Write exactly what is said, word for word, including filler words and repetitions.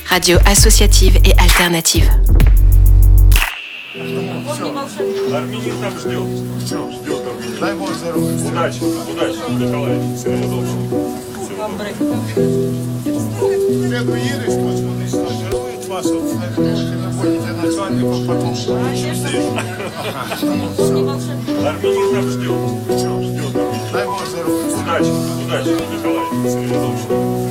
radio associative et alternative. Армянин там ждет. Все, ждет Армянин. Дай Бог здоровья. Удачи, удачи, Николай. Всего доброго. Всего доброго. Свет, уедешь, хоть куда-то стажирует вас, вот, вы будете начальником потом. Армянин там ждет. Все, ждет Армянин. Дай Бог здоровья. Удачи, удачи, Николай. Всего доброго.